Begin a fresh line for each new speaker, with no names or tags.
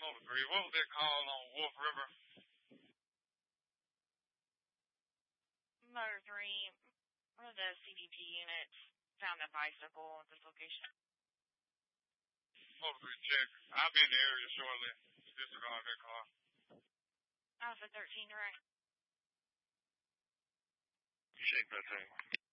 Motor 3, what was that call on Wolf River?
Motor 3, one of the CBP units found a bicycle at this location.
Motor 3, check. I'll be in the area shortly. Disregard that car.
Alpha 13, right?
Check that thing.